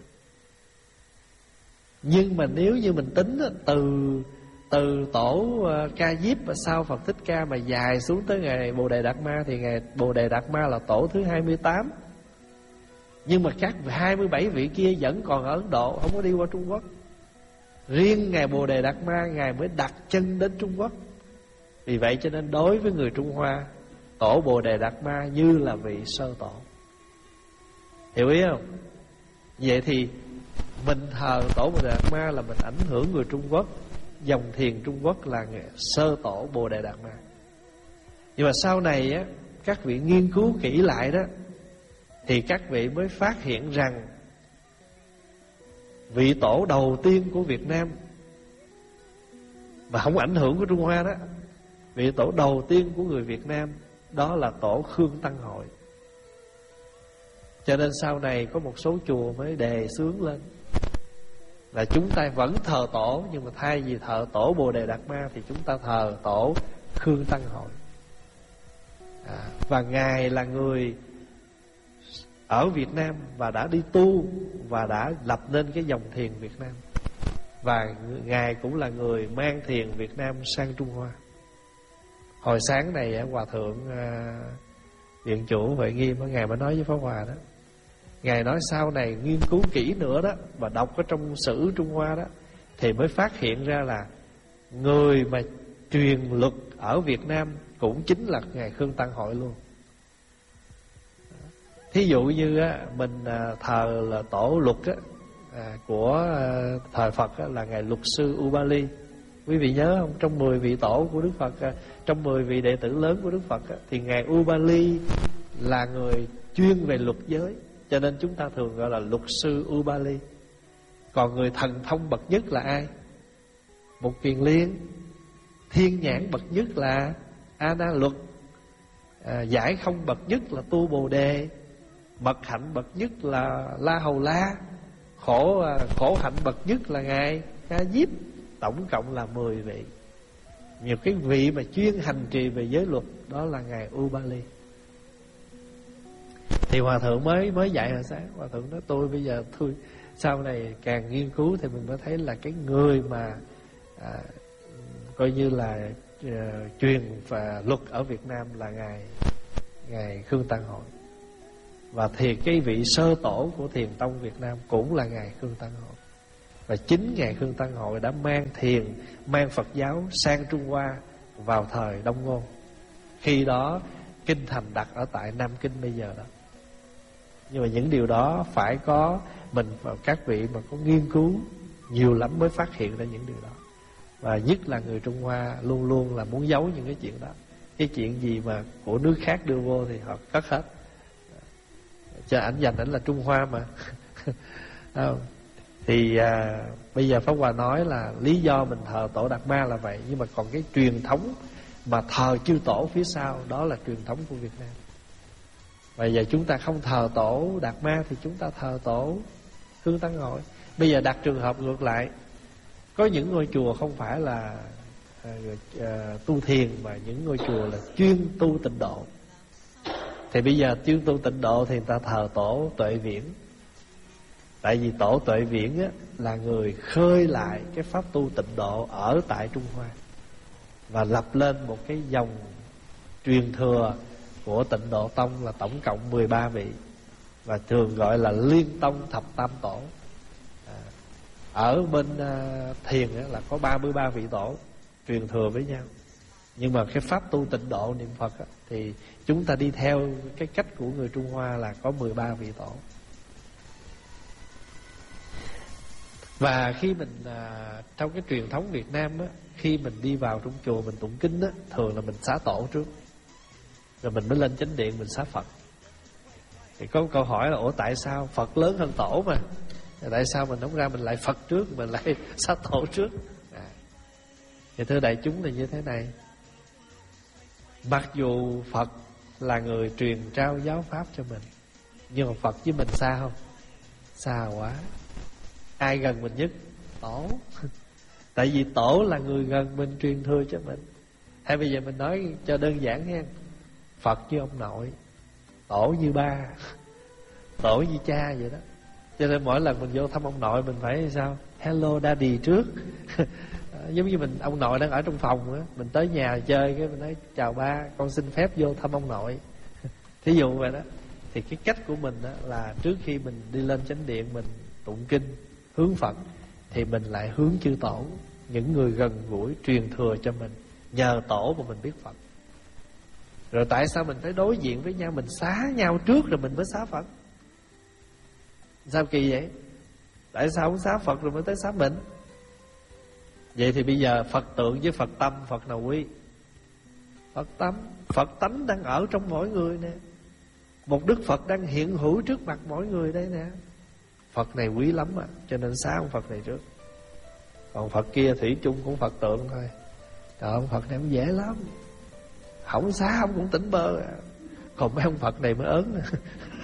Nhưng mà nếu như mình tính từ từ tổ Ca Diếp và sau Phật Thích Ca mà dài xuống tới ngày Bồ Đề Đạt Ma, thì ngày Bồ Đề Đạt Ma là tổ thứ hai mươi tám. Nhưng mà các hai mươi bảy vị kia vẫn còn ở Ấn Độ, không có đi qua Trung Quốc. Riêng ngày Bồ Đề Đạt Ma, Ngài mới đặt chân đến Trung Quốc. Vì vậy cho nên đối với người Trung Hoa, tổ Bồ Đề Đạt Ma như là vị sơ tổ. Hiểu ý không? Vậy thì mình thờ tổ Bồ Đề Đạt Ma là mình ảnh hưởng người Trung Quốc. Dòng thiền Trung Quốc là sơ tổ Bồ Đề Đạt Ma. Nhưng mà sau này á, các vị nghiên cứu kỹ lại đó, thì các vị mới phát hiện rằng vị tổ đầu tiên của Việt Nam mà không ảnh hưởng của Trung Hoa đó, vị tổ đầu tiên của người Việt Nam đó là tổ Khương Tăng Hội. Cho nên sau này có một số chùa mới đề xướng lên là chúng ta vẫn thờ tổ, nhưng mà thay vì thờ tổ Bồ Đề Đạt Ma thì chúng ta thờ tổ Khương Tăng Hội. à, Và Ngài là người ở Việt Nam và đã đi tu và đã lập nên cái dòng thiền Việt Nam. Và Ngài cũng là người mang thiền Việt Nam sang Trung Hoa. Hồi sáng này Hòa Thượng Viện Chủ Huệ Nghiêm, Ngài mới nói với Pháp Hòa đó, Ngài nói sau này nghiên cứu kỹ nữa đó, và đọc ở trong sử Trung Hoa đó, thì mới phát hiện ra là người mà truyền luật ở Việt Nam cũng chính là Ngài Khương Tăng Hội luôn. Thí dụ như á, mình thờ là tổ luật á, à, của thời Phật á, là Ngài Luật Sư Ubali. Quý vị nhớ không? Trong mười vị tổ của Đức Phật, trong mười vị đệ tử lớn của Đức Phật á, thì Ngài Ubali là người chuyên về luật giới. Cho nên chúng ta thường gọi là Luật Sư Ubali. Còn người thần thông bậc nhất là ai? Một Kiền Liên. Thiên nhãn bậc nhất là A Na Luật. à, Giải không bậc nhất là Tu Bồ Đề. Mật hạnh bậc nhất là La Hầu La. Khổ khổ hạnh bậc nhất là Ngài Ca Diếp. Tổng cộng là mười vị. Nhiều cái vị mà chuyên hành trì về giới luật, đó là Ngài Ubali. Thì Hòa Thượng mới mới dạy hồi sáng, Hòa Thượng nói tôi bây giờ thôi, sau này càng nghiên cứu thì mình mới thấy là cái người mà à, coi như là à, truyền và luật ở Việt Nam là Ngài Ngài Khương Tăng Hội. Và thì cái vị sơ tổ của thiền tông Việt Nam cũng là Ngài Khương Tăng Hội. Và chính Ngài Khương Tăng Hội đã mang thiền, mang Phật giáo sang Trung Hoa vào thời Đông Ngô. Khi đó kinh thành đặt ở tại Nam Kinh bây giờ đó. Nhưng mà những điều đó phải có mình và các vị mà có nghiên cứu nhiều lắm mới phát hiện ra những điều đó. Và nhất là người Trung Hoa luôn luôn là muốn giấu những cái chuyện đó. Cái chuyện gì mà của nước khác đưa vô thì họ cất hết. Cho ảnh dành ảnh là Trung Hoa mà. Thì à, bây giờ Pháp Hòa nói là lý do mình thờ tổ Đạt Ma là vậy. Nhưng mà còn cái truyền thống mà thờ chư tổ phía sau, đó là truyền thống của Việt Nam. Bây giờ chúng ta không thờ tổ Đạt Ma thì chúng ta thờ tổ Hương Tăng Hội. Bây giờ đặt trường hợp ngược lại, có những ngôi chùa không phải là à, à, tu thiền, mà những ngôi chùa là chuyên tu tịnh độ. Thì bây giờ chuyên tu tịnh độ thì người ta thờ tổ Tuệ Viễn. Tại vì tổ Tuệ Viễn á, là người khơi lại cái pháp tu tịnh độ ở tại Trung Hoa, và lập lên một cái dòng truyền thừa của Tịnh Độ Tông là tổng cộng mười ba vị, và thường gọi là Liên Tông Thập Tam Tổ. à, Ở bên uh, thiền á, là có ba mươi ba vị tổ truyền thừa với nhau. Nhưng mà cái pháp tu tịnh độ niệm Phật á, thì chúng ta đi theo cái cách của người Trung Hoa là có mười ba vị tổ. Và khi mình à, trong cái truyền thống Việt Nam á, khi mình đi vào trong chùa mình tụng kinh á, thường là mình xá tổ trước, rồi mình mới lên chánh điện mình xá Phật. Thì có câu hỏi là ủa tại sao Phật lớn hơn tổ mà, tại sao mình không ra mình lại Phật trước, mình lại xá tổ trước? à. Thì thưa đại chúng là như thế này. Mặc dù Phật là người truyền trao giáo pháp cho mình, nhưng mà Phật với mình xa không? Xa quá. Ai gần mình nhất? Tổ. Tại vì tổ là người gần mình truyền thừa cho mình. Hay bây giờ mình nói cho đơn giản nha, Phật như ông nội, tổ như ba, tổ như cha vậy đó. Cho nên mỗi lần mình vô thăm ông nội mình phải sao? Hello daddy trước. Giống như mình, ông nội đang ở trong phòng á, mình tới nhà chơi cái mình nói chào ba, con xin phép vô thăm ông nội. Thí dụ vậy đó. Thì cái cách của mình đó là trước khi mình đi lên chánh điện mình tụng kinh hướng Phật, thì mình lại hướng chư tổ, những người gần gũi truyền thừa cho mình. Nhờ tổ mà mình biết Phật. Rồi tại sao mình phải đối diện với nhau, mình xá nhau trước rồi mình mới xá Phật? Sao kỳ vậy? Tại sao không xá Phật rồi mới tới xá mình? Vậy thì bây giờ Phật tượng với Phật tâm, Phật nào quý? Phật tâm. Phật tánh đang ở trong mỗi người nè. Một Đức Phật đang hiện hữu trước mặt mỗi người đây nè. Phật này quý lắm à, cho nên xá ông Phật này trước. Còn Phật kia thủy chung cũng Phật tượng thôi. Trời, ông Phật này cũng dễ lắm, không xá ông cũng tỉnh bơ à. Còn mấy ông Phật này mới ớn nè.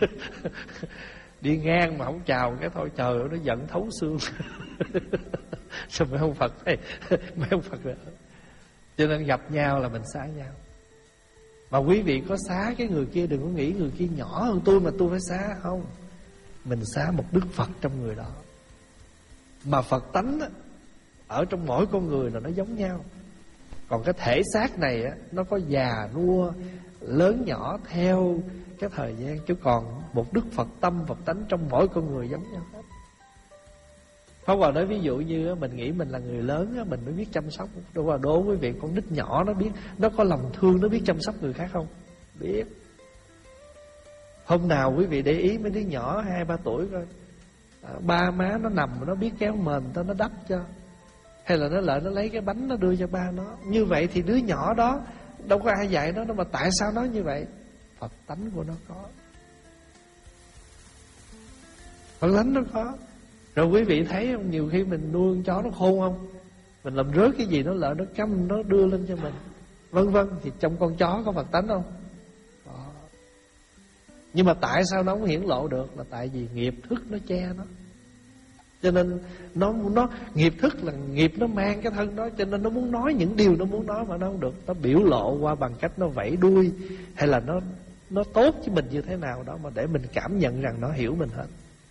Đi ngang mà không chào cái thôi trời ơi, nó giận thấu xương. Sao mấy ông Phật này, mấy ông Phật này. Cho nên gặp nhau là mình xá nhau. Mà quý vị có xá cái người kia, đừng có nghĩ người kia nhỏ hơn tôi mà tôi phải xá. Không, mình xá một Đức Phật trong người đó. Mà Phật tánh á, ở trong mỗi con người là nó giống nhau. Còn cái thể xác này á, nó có già nua lớn nhỏ theo cái thời gian. Chứ còn một Đức Phật tâm, Phật tánh trong mỗi con người giống nhau hết. Pháp Hòa nói ví dụ như mình nghĩ mình là người lớn, mình mới biết chăm sóc. Đúng là đố quý vị, con nít nhỏ nó biết, nó có lòng thương, nó biết chăm sóc người khác không? Biết. Hôm nào quý vị để ý mấy đứa nhỏ hai ba tuổi coi, à, ba má nó nằm nó biết kéo mền ta, nó đắp cho. Hay là nó lại nó lấy cái bánh nó đưa cho ba nó. Như vậy thì đứa nhỏ đó đâu có ai dạy nó đâu, mà tại sao nó như vậy? Phật tánh của nó có. Phật tánh nó có. Rồi quý vị thấy không, nhiều khi mình nuôi con chó nó khôn không? Mình làm rớt cái gì nó lỡ nó căm nó đưa lên cho mình, vân vân. Thì trong con chó có Phật tánh không? Đó. Nhưng mà tại sao nó không hiển lộ được? Là tại vì nghiệp thức nó che nó. Cho nên nó nó nghiệp thức là nghiệp nó mang cái thân đó, cho nên nó muốn nói những điều nó muốn nói mà nó không được. Nó biểu lộ qua bằng cách nó vẫy đuôi, hay là nó nó tốt với mình như thế nào đó, mà để mình cảm nhận rằng nó hiểu mình hết.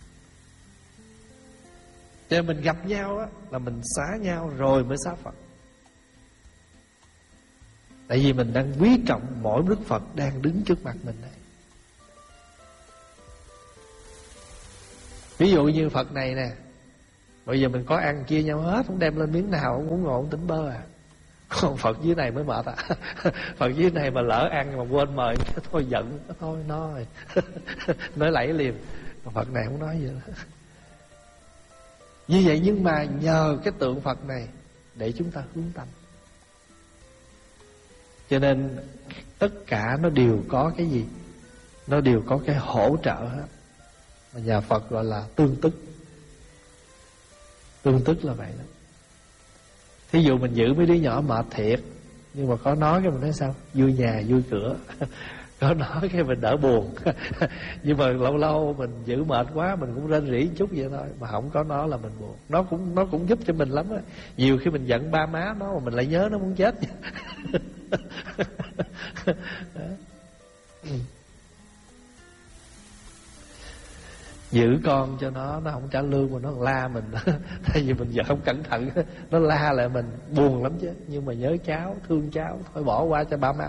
Cho nên mình gặp nhau á, là mình xá nhau rồi mới xá Phật. Tại vì mình đang quý trọng mỗi Đức Phật đang đứng trước mặt mình này. Ví dụ như Phật này nè, bây giờ mình có ăn chia nhau hết, không đem lên miếng nào, không muốn ngồi, không tỉnh bơ à. Còn Phật dưới này mới mệt à. Phật dưới này mà lỡ ăn mà quên mời, thôi giận, thôi nói. Nói lẫy liền. Còn Phật này không nói gì nữa. Như vậy nhưng mà nhờ cái tượng Phật này để chúng ta hướng tâm. Cho nên tất cả nó đều có cái gì? Nó đều có cái hỗ trợ hết, mà nhà Phật gọi là tương tức. Tương tức là vậy đó. Thí dụ mình giữ mấy đứa nhỏ mệt thiệt, nhưng mà có nói cái mình nói sao? Vui nhà vui cửa. Có nói cái mình đỡ buồn. Nhưng mà lâu lâu mình giữ mệt quá, mình cũng rên rỉ chút vậy thôi. Mà không có nó là mình buồn. Nó cũng nó cũng giúp cho mình lắm á. Nhiều khi mình giận ba má nó mà mình lại nhớ nó muốn chết. Giữ con cho nó, nó không trả lương mà nó la mình. Tại vì mình giờ không cẩn thận, nó la lại mình buồn lắm chứ. Nhưng mà nhớ cháu, thương cháu, thôi bỏ qua cho ba má.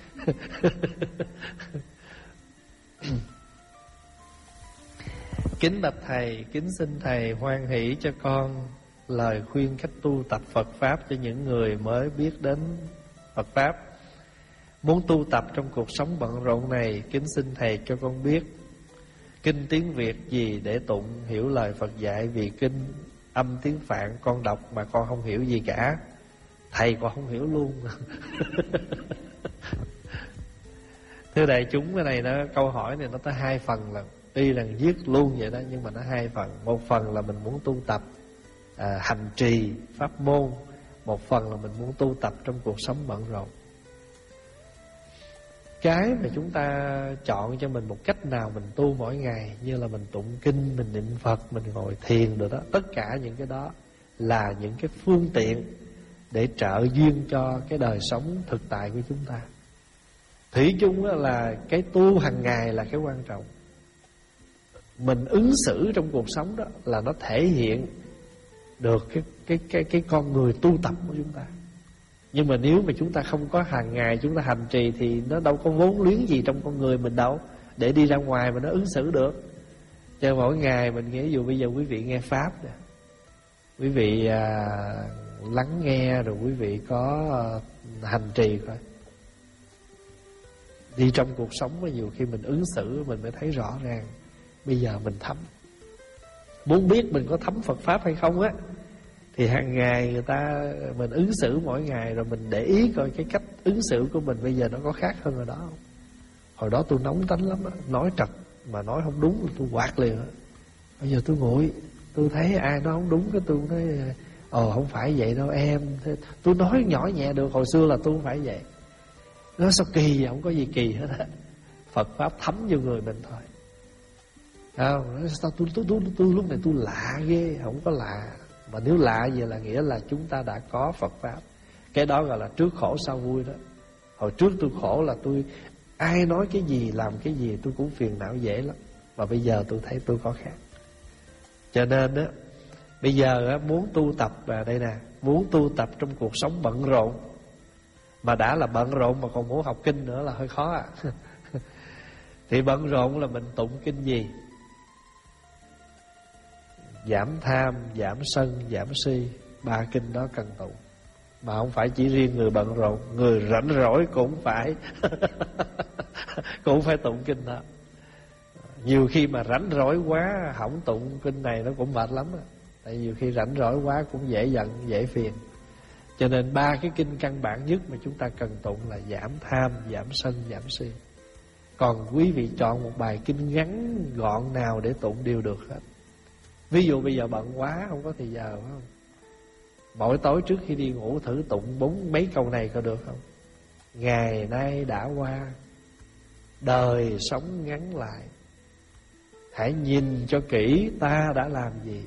Kính bạch thầy, kính xin thầy hoan hỷ cho con lời khuyên cách tu tập Phật Pháp cho những người mới biết đến Phật Pháp. Muốn tu tập trong cuộc sống bận rộn này, kính xin thầy cho con biết kinh tiếng Việt gì để tụng, hiểu lời Phật dạy. Vì kinh âm tiếng Phạn con đọc mà con không hiểu gì cả. Thầy con không hiểu luôn. Thưa đại chúng, cái này nó câu hỏi này nó tới hai phần lần. Tuy là viết luôn vậy đó, nhưng mà nó hai phần. Một phần là mình muốn tu tập à, hành trì pháp môn. Một phần là mình muốn tu tập trong cuộc sống bận rộn. Cái mà chúng ta chọn cho mình một cách nào mình tu mỗi ngày, như là mình tụng kinh, mình niệm Phật, mình ngồi thiền rồi đó, tất cả những cái đó là những cái phương tiện để trợ duyên cho cái đời sống thực tại của chúng ta. Thủy chung là cái tu hàng ngày là cái quan trọng. Mình ứng xử trong cuộc sống đó là nó thể hiện được cái cái cái cái con người tu tập của chúng ta. Nhưng mà nếu mà chúng ta không có hàng ngày chúng ta hành trì thì nó đâu có vốn liếng gì trong con người mình đâu để đi ra ngoài mà nó ứng xử được. Cho mỗi ngày mình nghĩ, dù bây giờ quý vị nghe Pháp nè, quý vị à, lắng nghe rồi quý vị có à, hành trì coi. Đi trong cuộc sống có nhiều khi mình ứng xử mình mới thấy rõ ràng bây giờ mình thấm. Muốn biết mình có thấm Phật Pháp hay không á, thì hàng ngày người ta mình ứng xử mỗi ngày, rồi mình để ý coi cái cách ứng xử của mình bây giờ nó có khác hơn hồi đó không. Hồi đó tôi nóng tính lắm đó, nói trật mà nói không đúng tôi quạt liền đó. Bây giờ tôi nguội, tôi thấy ai nói không đúng cái tôi nói ồ không phải vậy đâu em. Tôi nói nhỏ nhẹ được, hồi xưa là tôi không phải vậy. Nó sao kỳ vậy? Không có gì kỳ hết á. Phật Pháp thấm vô người mình thôi. Không, sao tôi, tôi, tôi, tôi lúc này tôi lạ ghê. Không có lạ. Mà nếu lạ vậy là nghĩa là chúng ta đã có Phật Pháp. Cái đó gọi là trước khổ sau vui đó. Hồi trước tôi khổ là tôi ai nói cái gì làm cái gì tôi cũng phiền não dễ lắm. Mà bây giờ tôi thấy tôi có khác. Cho nên á, bây giờ á, muốn tu tập là đây nè, muốn tu tập trong cuộc sống bận rộn, mà đã là bận rộn mà còn muốn học kinh nữa là hơi khó à. Thì bận rộn là mình tụng kinh gì? Giảm tham, giảm sân, giảm si. Ba kinh đó cần tụng. Mà không phải chỉ riêng người bận rộn, người rảnh rỗi cũng phải cũng phải tụng kinh đó. Nhiều khi mà rảnh rỗi quá hỏng tụng kinh này nó cũng mệt lắm đó. Tại nhiều khi rảnh rỗi quá cũng dễ giận, dễ phiền. Cho nên ba cái kinh căn bản nhất mà chúng ta cần tụng là giảm tham, giảm sân, giảm si. Còn quý vị chọn một bài kinh ngắn gọn nào để tụng đều được hết. Ví dụ bây giờ bận quá không có thời giờ, phải không? Mỗi tối trước khi đi ngủ thử tụng bốn mấy câu này có được không? Ngày nay đã qua, đời sống ngắn lại, hãy nhìn cho kỹ ta đã làm gì.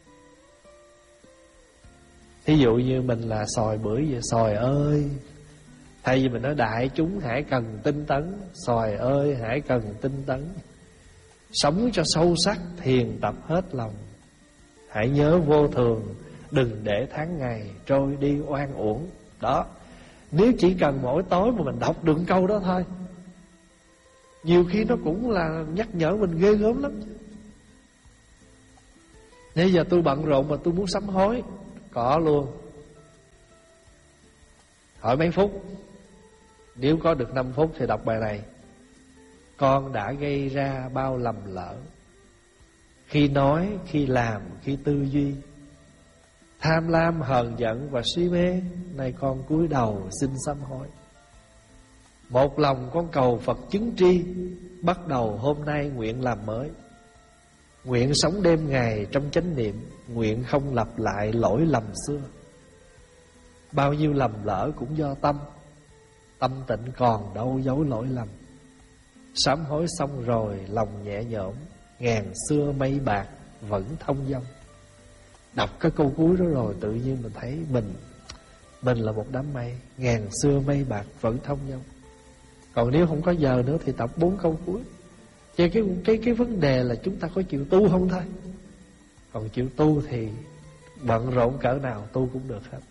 Thí dụ như mình là sòi bưởi vậy, sòi ơi, thay vì mình nói đại chúng hãy cần tinh tấn, sòi ơi hãy cần tinh tấn. Sống cho sâu sắc, thiền tập hết lòng. Hãy nhớ vô thường, đừng để tháng ngày trôi đi oan uổng. Đó, nếu chỉ cần mỗi tối mà mình đọc được câu đó thôi, nhiều khi nó cũng là nhắc nhở mình ghê gớm lắm. Bây giờ tôi bận rộn mà tôi muốn sám hối, có luôn. Hỏi mấy phút, nếu có được năm phút thì đọc bài này. Con đã gây ra bao lầm lỡ, khi nói, khi làm, khi tư duy. tham lam, hờn giận và si mê, nay con cúi đầu xin sám hối. Một lòng con cầu Phật chứng tri, bắt đầu hôm nay nguyện làm mới. Nguyện sống đêm ngày trong chánh niệm, nguyện không lặp lại lỗi lầm xưa. Bao nhiêu lầm lỡ cũng do tâm, tâm tịnh còn đâu giấu lỗi lầm. Sám hối xong rồi lòng nhẹ nhõm, ngàn xưa mây bạc vẫn thông dong. Đọc cái câu cuối đó rồi tự nhiên mình thấy mình Mình là một đám mây, ngàn xưa mây bạc vẫn thông dong. Còn nếu không có giờ nữa thì đọc bốn câu cuối. Chứ cái, cái, cái vấn đề là chúng ta có chịu tu không thôi. Còn chịu tu thì bận rộn cỡ nào tu cũng được hết.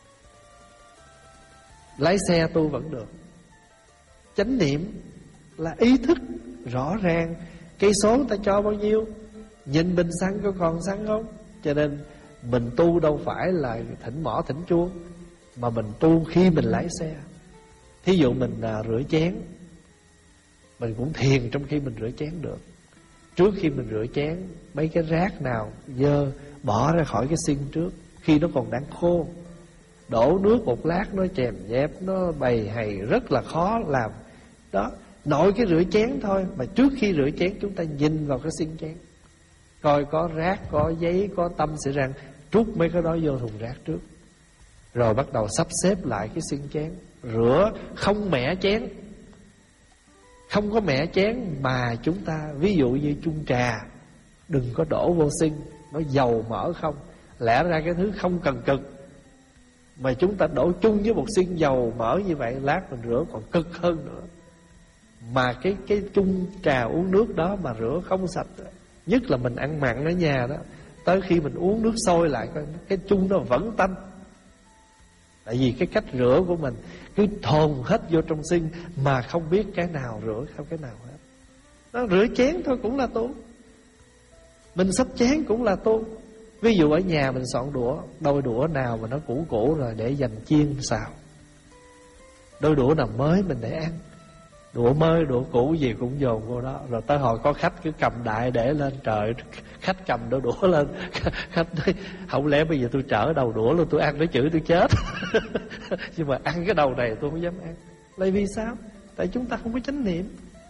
Lái xe tu vẫn được. Chánh niệm là ý thức rõ ràng cây số người ta cho bao nhiêu, nhìn bình xăng có còn xăng không. Cho nên mình tu đâu phải là thỉnh mỏ thỉnh chuông, mà mình tu khi mình lái xe. Thí dụ mình à, rửa chén, mình cũng thiền trong khi mình rửa chén được. Trước khi mình rửa chén, mấy cái rác nào dơ bỏ ra khỏi cái sink trước, khi nó còn đang khô. Đổ nước một lát nó chèm dép, nó bầy hầy rất là khó làm. Đó, nội cái rửa chén thôi, mà trước khi rửa chén chúng ta nhìn vào cái sink chén, coi có rác, có giấy, có tâm sẽ rằng trút mấy cái đó vô thùng rác trước. Rồi bắt đầu sắp xếp lại cái sink chén. Rửa không mẻ chén. Không có mẻ chén mà chúng ta, ví dụ như chung trà, đừng có đổ vô sink, nó dầu mỡ không. Lẽ ra cái thứ không cần cực, mà chúng ta đổ chung với một sink dầu mỡ như vậy, lát mình rửa còn cực hơn nữa. Mà cái cái chung trà uống nước đó mà rửa không sạch, nhất là mình ăn mặn ở nhà đó, tới khi mình uống nước sôi lại, cái chung nó vẫn tanh. Tại vì cái cách rửa của mình cứ thồn hết vô trong sink mà không biết cái nào rửa không cái nào hết. Nó rửa chén thôi cũng là tu. Mình xách chén cũng là tu. Ví dụ ở nhà mình soạn đũa, đôi đũa nào mà nó cũ cũ rồi để dành chiên xào, đôi đũa nào mới mình để ăn. Đũa mới, đũa cũ gì cũng dồn vô đó. Rồi tới hồi có khách cứ cầm đại để lên, trời, khách cầm đôi đũa lên. Khách nói, không lẽ bây giờ tôi trở đầu đũa luôn, tôi ăn nó chửi tôi chết. Nhưng mà ăn cái đầu này tôi không dám ăn. Là vì sao? Tại chúng ta không có chánh niệm.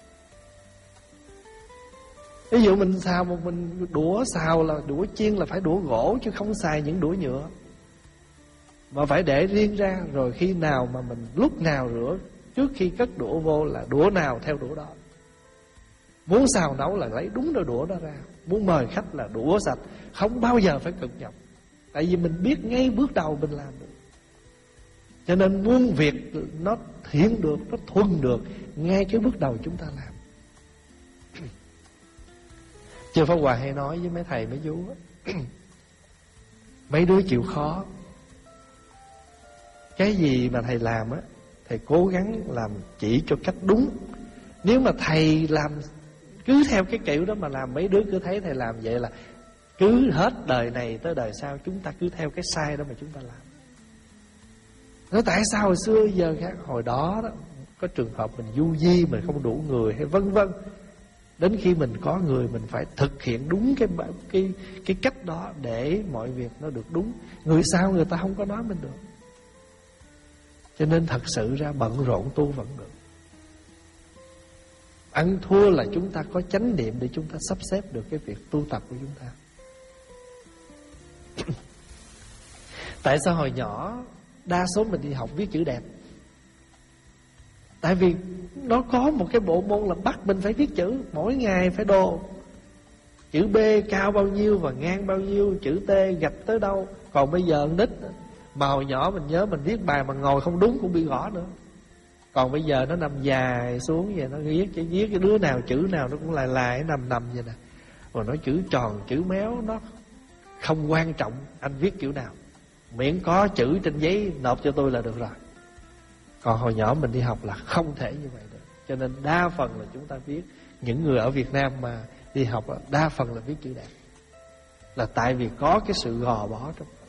Ví dụ mình xào một mình đũa xào là đũa chiên là phải đũa gỗ, chứ không xài những đũa nhựa. Mà phải để riêng ra. Rồi khi nào mà mình lúc nào rửa, trước khi cất đũa vô là đũa nào theo đũa đó. Muốn xào nấu là lấy đúng đôi đũa đó ra. Muốn mời khách là đũa sạch, không bao giờ phải cực nhọc. Tại vì mình biết ngay bước đầu mình làm được. Cho nên muôn việc nó thiện được, nó thuần được ngay cái bước đầu chúng ta làm. Chư Pháp Hòa hay nói với mấy thầy mấy chú mấy đứa chịu khó, cái gì mà thầy làm á, thầy cố gắng làm chỉ cho cách đúng. Nếu mà thầy làm cứ theo cái kiểu đó mà làm, mấy đứa cứ thấy thầy làm vậy là cứ hết đời này tới đời sau chúng ta cứ theo cái sai đó mà chúng ta làm. Nói tại sao hồi xưa giờ khác? Hồi đó, đó có trường hợp mình du di, mình không đủ người hay vân vân. Đến khi mình có người, mình phải thực hiện đúng cái cái cái cách đó để mọi việc nó được đúng. Người sau người ta không có nói mình được. Cho nên thật sự ra bận rộn tu vẫn được. Ăn thua là chúng ta có chánh niệm để chúng ta sắp xếp được cái việc tu tập của chúng ta. Tại sao hồi nhỏ đa số mình đi học viết chữ đẹp? Tại vì nó có một cái bộ môn là bắt mình phải viết chữ, mỗi ngày phải đồ. Chữ B cao bao nhiêu và ngang bao nhiêu, chữ T gạch tới đâu. Còn bây giờ nít mà hồi nhỏ mình nhớ mình viết bài mà ngồi không đúng cũng bị gõ nữa. Còn bây giờ nó nằm dài xuống vậy, nó viết chỉ viết cái đứa nào chữ nào nó cũng lại lại nằm nằm vậy nè. Rồi nói chữ tròn chữ méo nó không quan trọng, anh viết kiểu nào miễn có chữ trên giấy nộp cho tôi là được rồi. Còn hồi nhỏ mình đi học là không thể như vậy được. Cho nên đa phần là chúng ta viết, những người ở Việt Nam mà đi học đa phần là viết chữ đẹp, là tại vì có cái sự gò bó trong.